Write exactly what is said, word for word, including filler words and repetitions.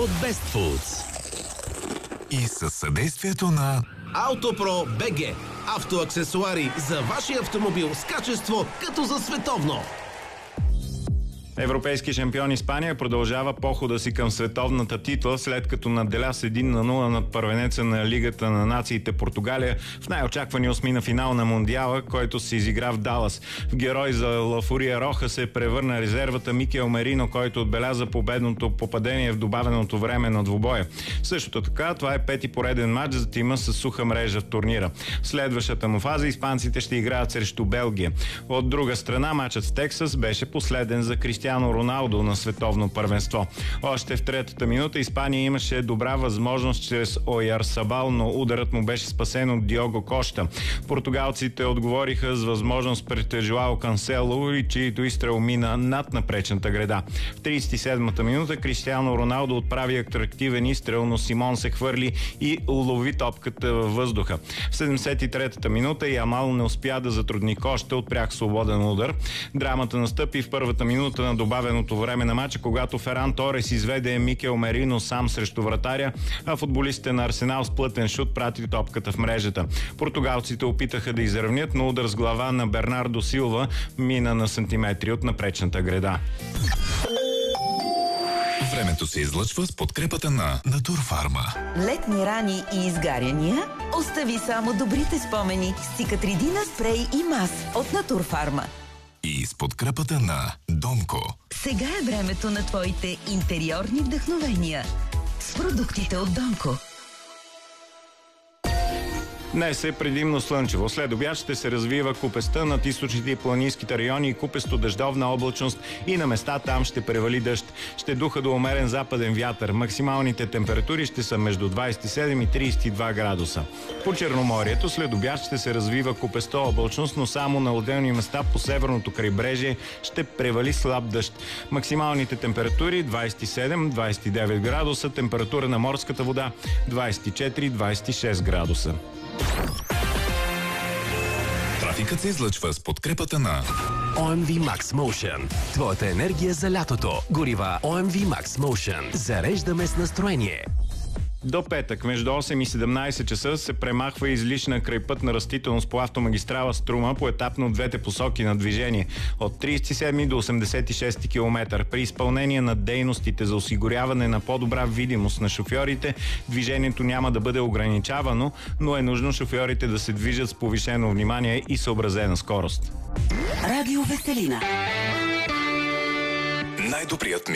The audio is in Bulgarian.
от Best Foods. И със съдействието на Автопро БГ. Автоаксесуари за вашия автомобил с качество като за световно. Европейски шампион Испания продължава похода си към световната титла, след като надделя с един на нула над първенеца на Лигата на нациите Португалия в най-очаквани осми на финал на Мондиала, който се изигра в Далас. В герой за Ла Фурия Роха се превърна резервата Микел Мерино, който отбеляза победното попадение в добавеното време на двубоя. Същото така, това е пети пореден матч за тима с суха мрежа в турнира. В следващата му фаза испанците ще играят срещу Белгия. От друга страна, матчът в Тексас беше последен за Кристиано Роналдо на световно първенство. Още в третата минута Испания имаше добра възможност чрез Ойарсабал, но ударът му беше спасен от Диого Кошта. Португалците отговориха с възможност пред Жоао Кансело, и чието изстрел мина над напречната греда. В тридесет и седмата минута Кристиано Роналдо отправи атрактивен изстрел, но Симон се хвърли и улови топката във въздуха. В седемдесет и третата минута Ямал не успя да затрудни Кошта от пряк свободен удар. Драмата настъпи в първата минута на добавеното време на матча, когато Феран Торес изведе Микел Мерино сам срещу вратаря, а футболистите на Арсенал с плътен шут прати топката в мрежата. Португалците опитаха да изравнят, но удар с глава на Бернардо Силва мина на сантиметри от напречната греда. Времето се излъчва с подкрепата на Натурфарма. Летни рани и изгаряния? Остави само добрите спомени с Цикатридина спрей и мас от Натурфарма. И с подкрепата на Донко. Сега е времето на твоите интериорни вдъхновения с продуктите от Донко. Днес е предимно слънчево. След обяд ще се развива купеста над източните и планинските райони и купесто дъждовна облачност и на места там ще превали дъжд. Ще духа до умерен западен вятър. Максималните температури ще са между двадесет и седем и тридесет и два градуса. По Черноморието след обяд ще се развива купеста облачност, но само на отделни места по северното крайбрежие ще превали слаб дъжд. Максималните температури двадесет и седем до двадесет и девет градуса, температура на морската вода двадесет и четири до двадесет и шест градуса. Трафикът се излъчва с подкрепата на О Ем Ви Max Motion. Твоята енергия за лятото. Горива О Ем Ви Max Motion. Зареждаме с настроение. До петък между осем и седемнадесет часа се премахва излишна крайпътна растителност по автомагистрала Струма поетапно от двете посоки на движение от тридесет и седми до осемдесет и шести километър. При изпълнение на дейностите за осигуряване на по-добра видимост на шофьорите, движението няма да бъде ограничавано, но е нужно шофьорите да се движат с повишено внимание и съобразена скорост. Радио Веселина. най-добрият